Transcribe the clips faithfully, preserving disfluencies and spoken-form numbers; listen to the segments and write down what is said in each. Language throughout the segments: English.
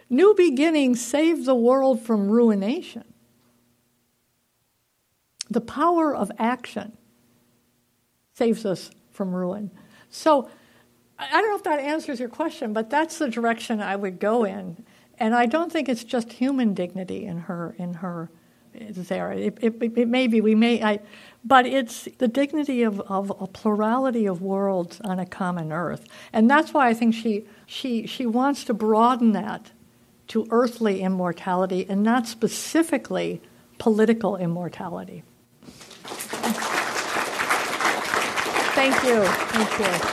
New beginnings save the world from ruination. The power of action saves us from ruin. So I don't know if that answers your question, but that's the direction I would go in. And I don't think it's just human dignity in her in her there. It, it, it may be, we may, I, but it's the dignity of, of a plurality of worlds on a common earth. And that's why I think she she she wants to broaden that to earthly immortality and not specifically political immortality. Thank you. Thank you.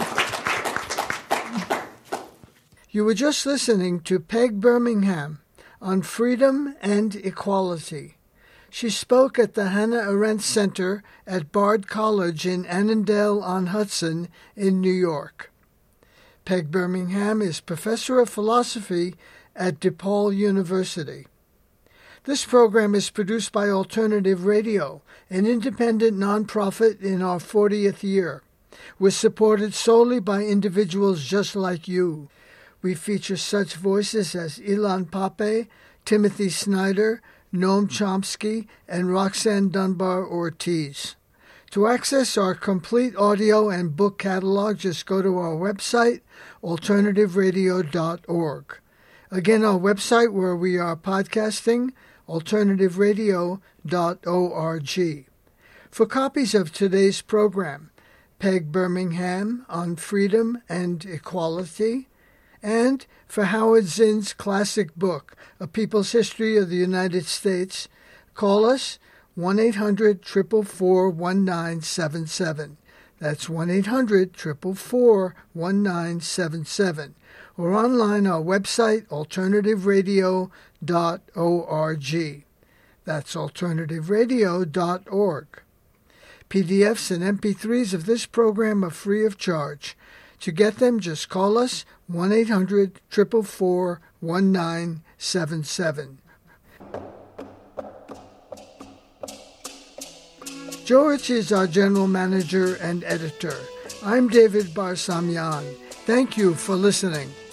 You were just listening to Peg Birmingham on freedom and equality. She spoke at the Hannah Arendt Center at Bard College in Annandale-on-Hudson in New York. Peg Birmingham is professor of philosophy at DePaul University. This program is produced by Alternative Radio, an independent nonprofit in our fortieth year. We're supported solely by individuals just like you. We feature such voices as Ilan Pape, Timothy Snyder, Noam Chomsky, and Roxanne Dunbar Ortiz. To access our complete audio and book catalog, just go to our website, alternative radio dot org. Again, our website where we are podcasting, alternative radio dot org. For copies of today's program, Peg Birmingham on freedom and equality, and for Howard Zinn's classic book, A People's History of the United States, call us one eight hundred, four four four, one nine seven seven. That's one eight hundred, four four four, one nine seven seven. Or online our website, alternative radio dot org. That's alternative radio dot org. P D Fs and M P threes of this program are free of charge. To get them, just call us one eight hundred, four four four, one nine seven seven. George is our general manager and editor. I'm David Barsamian. Thank you for listening.